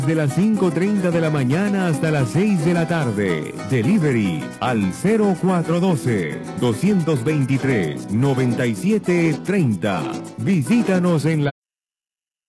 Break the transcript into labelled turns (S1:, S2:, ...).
S1: De las 5:30 de la mañana hasta las 6 de la tarde. Delivery al 0412-223-9730. Visítanos en la